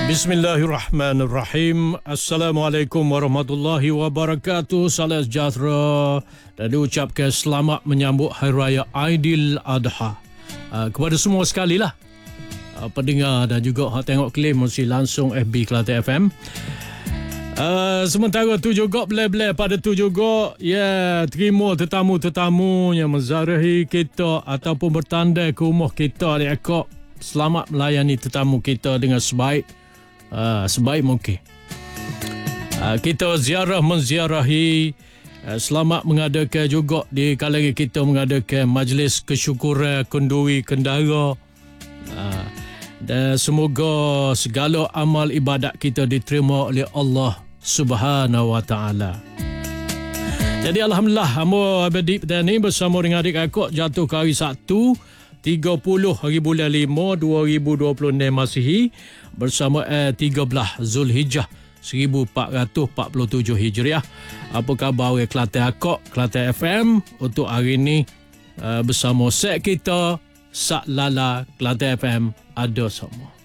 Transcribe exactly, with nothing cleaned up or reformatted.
Bismillahirrahmanirrahim. Assalamualaikum warahmatullahi wabarakatuh. Salam sejahtera dan diucapkan selamat menyambut Hari Raya Aidiladha uh, kepada semua sekali lah, uh, pendengar dan juga hak tengok klip mesti langsung F B Kelantan F M. Uh, sementara tu juga belai-belai pada tu juga ya, yeah, terima tetamu-tetamu yang menziarahi kita ataupun bertandai ke rumah kita. Dia kok selamat melayani tetamu kita dengan sebaik Uh, sebaik mungkin. Uh, kita ziarah menziarahi, uh, selamat mengadakan juga di kalangan kita mengadakan majlis kesyukuran kenduri kendara. Uh, dan semoga segala amal ibadat kita diterima oleh Allah Subhanahu wa taala. Jadi alhamdulillah, hamba abadi petani bersama dengan adik akak jatuh ke hari Sabtu tiga puluh hari bulan lima dua ribu dua puluh enam Masihi bersama eh, tiga belas Zulhijjah seribu empat ratus empat puluh tujuh Hijriah. Apa khabar orang Kelantan Akak, Kelantan F M untuk hari ini uh, bersama set kita Sak Lala Kelantan F M ada semua.